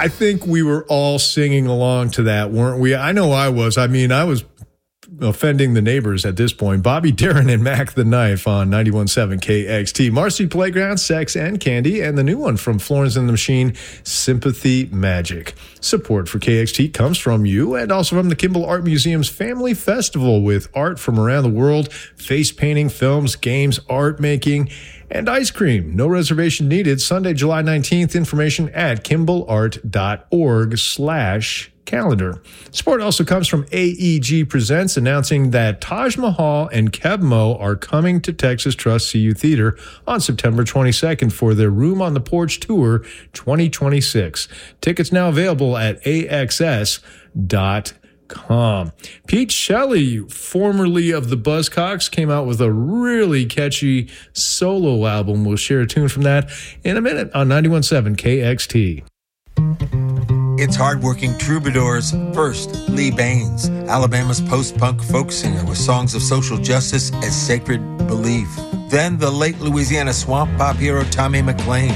I think we were all singing along to that, weren't we? I know I was. I mean, I was offending the neighbors at this point. Bobby Darin and Mac the Knife on 91.7 KXT. Marcy Playground, Sex and Candy, and the new one from Florence and the Machine, Sympathy Magic. Support for KXT comes from you and also from the Kimball Art Museum's Family Festival with art from around the world, face painting, films, games, art making, and ice cream. No reservation needed. Sunday, July 19th. Information at kimballart.org/calendar. Support also comes from AEG Presents, announcing that Taj Mahal and Kebmo are coming to Texas Trust CU Theater on September 22nd for their Room on the Porch Tour 2026. Tickets now available at AXS.com. Pete Shelley, formerly of the Buzzcocks, came out with a really catchy solo album. We'll share a tune from that in a minute on 91.7 KXT. It's hardworking troubadours. First, Lee Baines, Alabama's post-punk folk singer with songs of social justice as Sacred Belief. Then the late Louisiana swamp pop hero Tommy McLean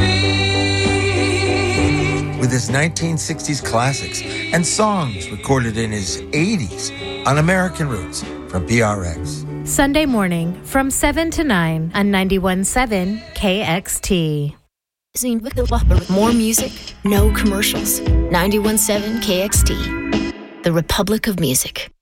with his 1960s classics and songs recorded in his 80s on American Roots from PRX. Sunday morning from 7 to 9 on 91.7 KXT. More music, no commercials. 91.7 KXT, the Republic of Music.